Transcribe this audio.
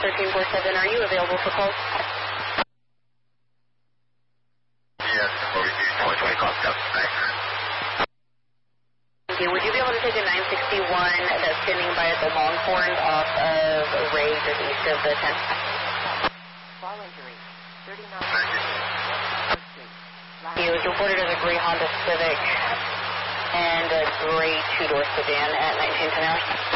1347, are you available for calls? Yes, for review 2020 calls, thanks. Thank you. Would you be able to take a 961 that's standing by at the Longhorn off of Ray, just east of the 10? Fall injury, 39. Thank you. It was reported as a gray Honda Civic and a gray two-door sedan at 1910 hours.